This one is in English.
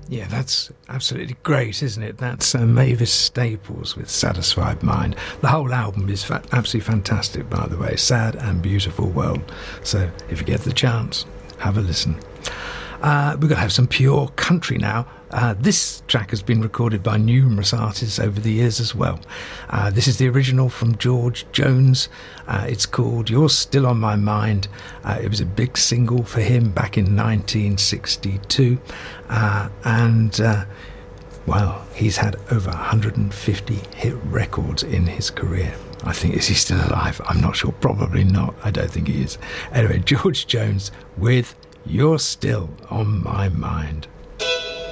Yeah, that's absolutely great, isn't it? That's Mavis Staples with Satisfied Mind. The whole album is absolutely fantastic, by the way. Sad and Beautiful World. So if you get the chance, have a listen. We're going to have some pure country now. This track has been recorded by numerous artists over the years as well. This is the original from George Jones. It's called You're Still on My Mind. It was a big single for him back in 1962. Well, he's had over 150 hit records in his career. I think, is he still alive? I'm not sure. Probably not. I don't think he is. Anyway, George Jones with You're Still on My Mind.